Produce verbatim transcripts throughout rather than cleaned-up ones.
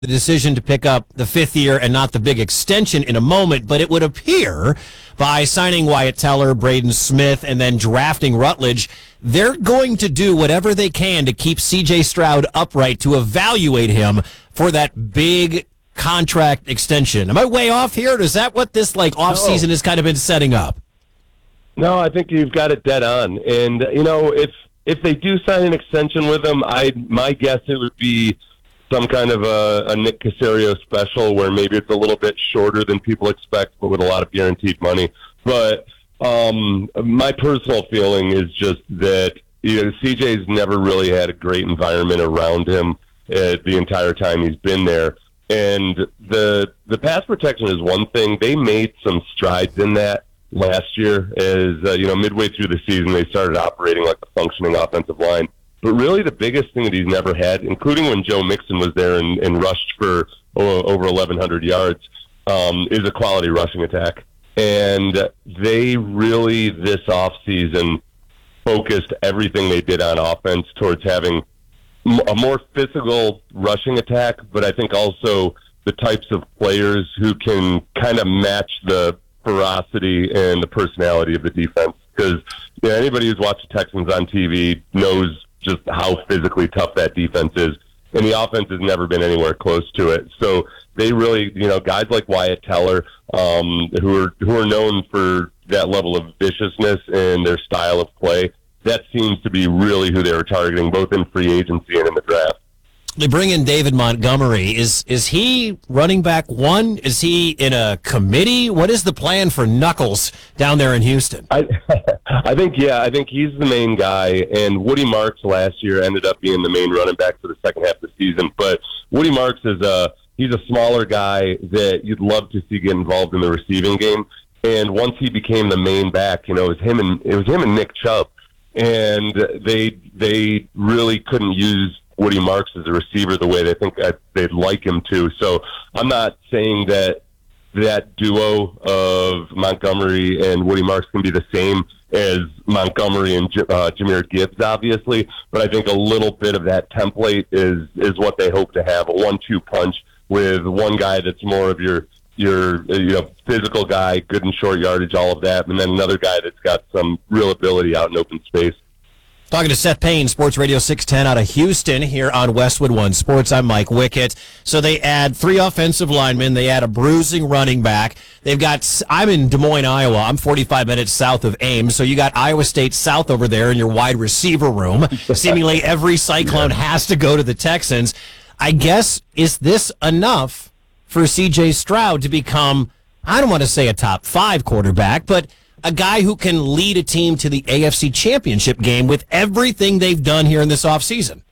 the decision to pick up the fifth year and not the big extension in a moment, but it would appear by signing Wyatt Teller, Braden Smith, and then drafting Rutledge, they're going to do whatever they can to keep C J Stroud upright to evaluate him for that big contract extension. Am I way off here, or is that what this like offseason no. has kind of been setting up? No, I think you've got it dead on. And, you know, if if they do sign an extension with him, I my guess it would be some kind of a, a Nick Caserio special where maybe it's a little bit shorter than people expect, but with a lot of guaranteed money. But um, my personal feeling is just that you know, C J's never really had a great environment around him uh, the entire time he's been there. And the the pass protection is one thing. They made some strides in that last year. As uh, you know, midway through the season, they started operating like a functioning offensive line. But really the biggest thing that he's never had, including when Joe Mixon was there and, and rushed for oh, over eleven hundred yards, um, is a quality rushing attack. And they really, this offseason, focused everything they did on offense towards having a more physical rushing attack, but I think also the types of players who can kind of match the ferocity and the personality of the defense. Because you know, anybody who's watched the Texans on T V knows just how physically tough that defense is. And the offense has never been anywhere close to it. So they really, you know, guys like Wyatt Teller, um, who are who are known for that level of viciousness in their style of play, that seems to be really who they were targeting, both in free agency and in the draft. They bring in David Montgomery. Is is he running back one? Is he in a committee? What is the plan for Knuckles down there in Houston? I, I think, yeah, I think he's the main guy. And Woody Marks last year ended up being the main running back for the second half of the season. But Woody Marks is a he's a smaller guy that you'd love to see get involved in the receiving game. And once he became the main back, you know, it was him and it was him and Nick Chubb, and they they really couldn't use Woody Marks as a receiver the way they think they'd like him to. So I'm not saying that that duo of Montgomery and Woody Marks can be the same as Montgomery and uh, Jahmyr Gibbs, obviously, but I think a little bit of that template is is what they hope to have, a one two punch with one guy that's more of your your you know physical guy, good in short yardage, all of that, and then another guy that's got some real ability out in open space. Talking to Seth Payne, Sports Radio six ten out of Houston here on Westwood One Sports. I'm Mike Wickett. So they add three offensive linemen. They add a bruising running back. They've got, I'm in Des Moines, Iowa. I'm forty-five minutes south of Ames. So you got Iowa State South over there in your wide receiver room. Seemingly every Cyclone has to go to the Texans. I guess, is this enough for C J Stroud to become, I don't want to say a top five quarterback, but a guy who can lead a team to the A F C Championship game with everything they've done here in this offseason?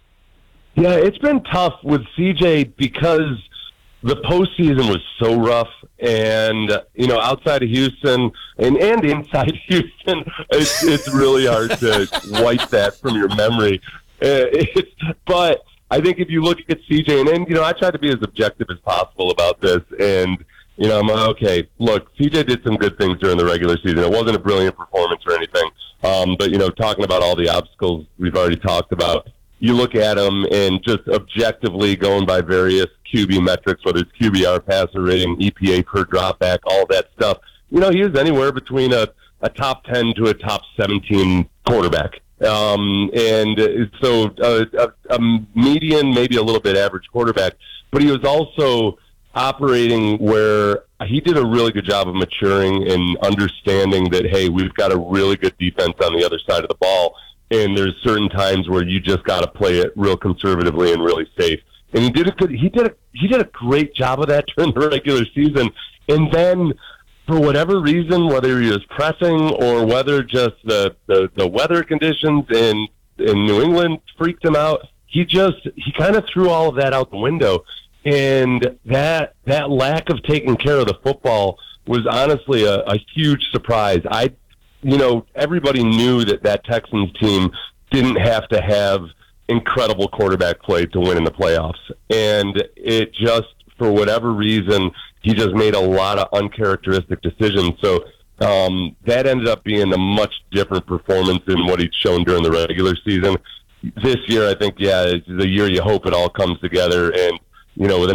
Yeah, it's been tough with C J because the postseason was so rough. And, you know, outside of Houston and, and inside Houston, it's, it's really hard to wipe that from your memory. Uh, it's, but I think if you look at C J, and, and, you know, I try to be as objective as possible about this, and you know, I'm okay. Look, C J did some good things during the regular season. It wasn't a brilliant performance or anything. Um, but, you know, talking about all the obstacles we've already talked about, you look at him and just objectively going by various Q B metrics, whether it's Q B R, passer rating, E P A per dropback, all that stuff. You know, he was anywhere between a, a top ten to a top seventeen quarterback. Um, and so a, a, a median, maybe a little bit average quarterback. But he was also operating where he did a really good job of maturing and understanding that, hey, we've got a really good defense on the other side of the ball, and there's certain times where you just got to play it real conservatively and really safe. And he did a good, he did a he did a great job of that during the regular season. And then, for whatever reason, whether he was pressing or whether just the the, the weather conditions in in New England freaked him out, he just he kind of threw all of that out the window. And that that lack of taking care of the football was honestly a, a huge surprise. I, you know, everybody knew that that Texans team didn't have to have incredible quarterback play to win in the playoffs. And it just, for whatever reason, he just made a lot of uncharacteristic decisions. So um, that ended up being a much different performance than what he'd shown during the regular season. This year, I think, yeah, it's the year you hope it all comes together. And you know, with